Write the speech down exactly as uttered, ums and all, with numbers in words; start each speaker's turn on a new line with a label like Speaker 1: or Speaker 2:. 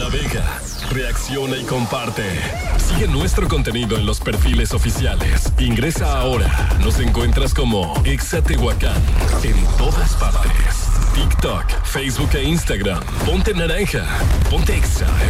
Speaker 1: navega, reacciona y comparte. Sigue nuestro contenido en los perfiles oficiales. Ingresa ahora. Nos encuentras como Exa Tehuacán en todas partes. TikTok, Facebook e Instagram. Ponte naranja. Ponte Exa.